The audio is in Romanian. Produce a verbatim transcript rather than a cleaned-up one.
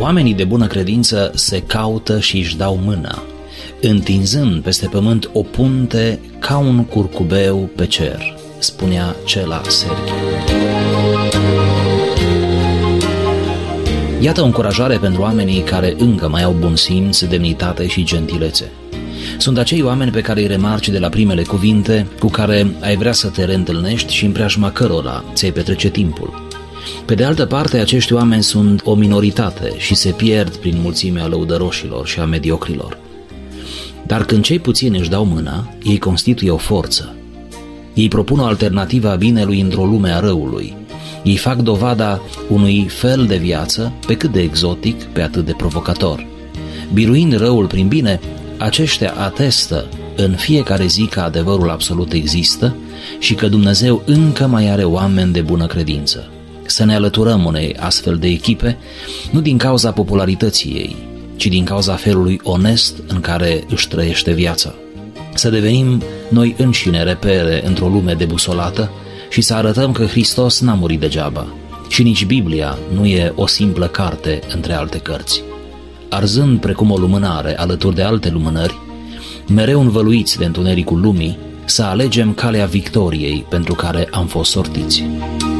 Oamenii de bună credință se caută și își dau mâna, întinzând peste pământ o punte ca un curcubeu pe cer, spunea Cela Serghi. Iată o încurajare pentru oamenii care încă mai au bun simț, demnitate și gentilețe. Sunt acei oameni pe care îi remarci de la primele cuvinte, cu care ai vrea să te reîntâlnești și în preajma cărora ți-ai petrece timpul. Pe de altă parte, acești oameni sunt o minoritate și se pierd prin mulțimea lăudăroșilor și a mediocrilor. Dar când cei puțini își dau mâna, ei constituie o forță. Ei propun o alternativă a binelui într-o lume a răului. Ei fac dovada unui fel de viață pe cât de exotic, pe atât de provocator. Biruind răul prin bine, aceștia atestă în fiecare zi că adevărul absolut există și că Dumnezeu încă mai are oameni de bună credință. Să ne alăturăm unei astfel de echipe, nu din cauza popularității ei, ci din cauza felului onest în care își trăiește viața. Să devenim noi înșine repere într-o lume debusolată și să arătăm că Hristos n-a murit degeaba și nici Biblia nu e o simplă carte între alte cărți. Arzând precum o lumânare alături de alte lumânări, mereu învăluiți de întunericul lumii, să alegem calea victoriei pentru care am fost sortiți.